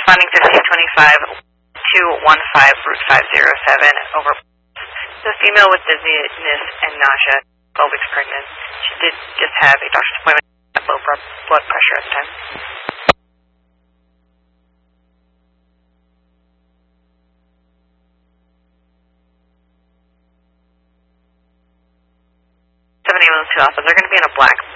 responding to 625 215 Route 507 over. So female with dizziness and nausea, 12 weeks pregnant. She did just have a doctor's appointment at low blood pressure at the time. 7 Ambulance 2 Alpha, they're going to be in a black